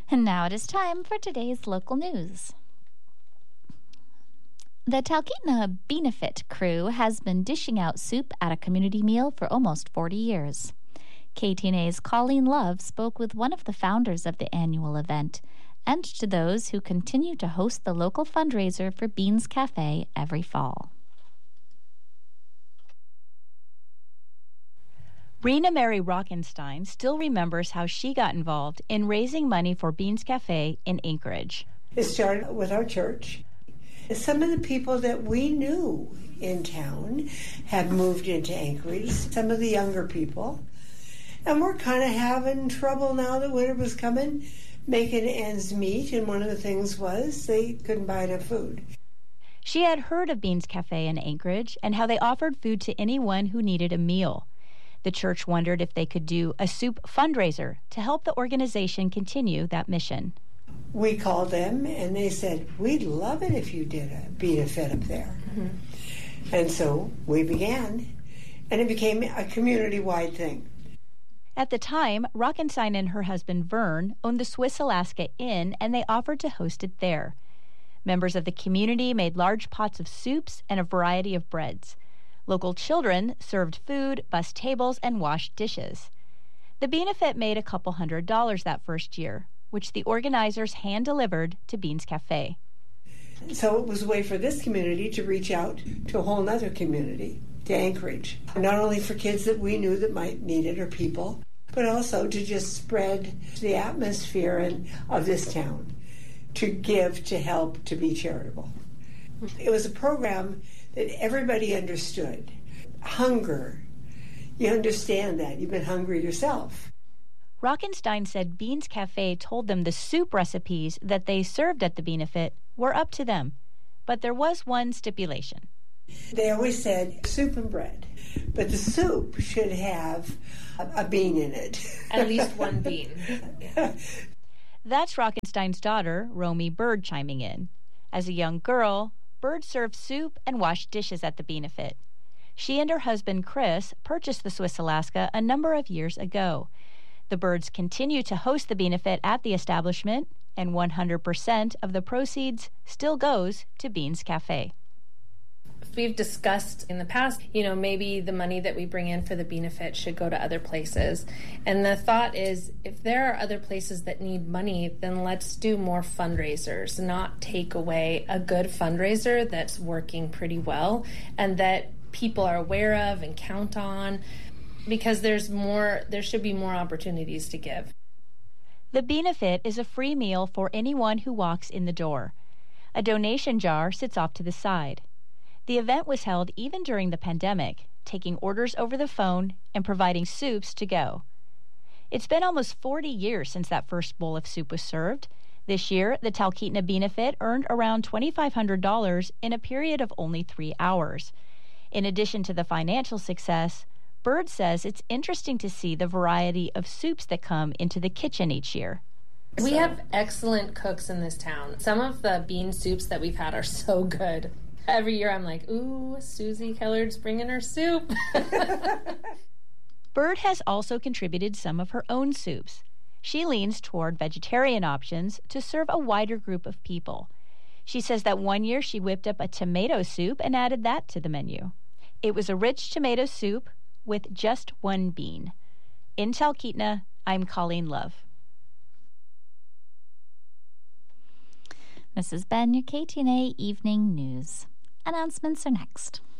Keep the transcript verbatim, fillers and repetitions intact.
And now it is time for today's local news. The Talkeetna Benefit crew has been dishing out soup at a community meal for almost forty years. K T N A's Colleen Love spoke with one of the founders of the annual event and to those who continue to host the local fundraiser for Beans Cafe every fall. Rena Mary Rockenstein still remembers how she got involved in raising money for Beans Cafe in Anchorage. It started with our church. Some of the people that we knew in town had moved into Anchorage, some of the younger people. And we're kind of having trouble now that winter was coming, making ends meet. And one of the things was they couldn't buy enough food. She had heard of Beans Cafe in Anchorage and how they offered food to anyone who needed a meal. The church wondered if they could do a soup fundraiser to help the organization continue that mission. We called them and they said, we'd love it if you did a benefit up there. Mm-hmm. And so we began, and it became a community-wide thing. At the time, Rockenstein and her husband Vern owned the Swiss Alaska Inn, and they offered to host it there. Members of the community made large pots of soups and a variety of breads. Local children served food, bussed tables, and washed dishes. The benefit made a couple hundred dollars that first year, which the organizers hand-delivered to Beans Cafe. So it was a way for this community to reach out to a whole other community, to Anchorage. Not only for kids that we knew that might need it or people, but also to just spread the atmosphere and, of this town, to give, to help, to be charitable. It was a program that everybody understood. Hunger. You understand that. You've been hungry yourself. Rockenstein said Beans Cafe told them the soup recipes that they served at the benefit were up to them. But there was one stipulation. They always said soup and bread, but the soup should have a, a bean in it. At least one bean. That's Rockenstein's daughter, Romy Bird, chiming in. As a young girl, Bird served soup and washed dishes at the benefit. She and her husband, Chris, purchased the Swiss Alaska a number of years ago. The Birds continue to host the benefit at the establishment, and one hundred percent of the proceeds still goes to Beans Cafe. We've discussed in the past, you know, maybe the money that we bring in for the benefit should go to other places. And the thought is, if there are other places that need money, then let's do more fundraisers, not take away a good fundraiser that's working pretty well and that people are aware of and count on, because there's more, there should be more opportunities to give. The benefit is a free meal for anyone who walks in the door. A donation jar sits off to the side. The event was held even during the pandemic, taking orders over the phone and providing soups to go. It's been almost forty years since that first bowl of soup was served. This year, the Talkeetna benefit earned around twenty-five hundred dollars in a period of only three hours. In addition to the financial success, Bird says it's interesting to see the variety of soups that come into the kitchen each year. We have excellent cooks in this town. Some of the bean soups that we've had are so good. Every year I'm like, ooh, Susie Kellard's bringing her soup. Bird has also contributed some of her own soups. She leans toward vegetarian options to serve a wider group of people. She says that one year she whipped up a tomato soup and added that to the menu. It was a rich tomato soup with just one bean. In Talkeetna, I'm Colleen Love. This has been your K T N A Evening News. Announcements are next.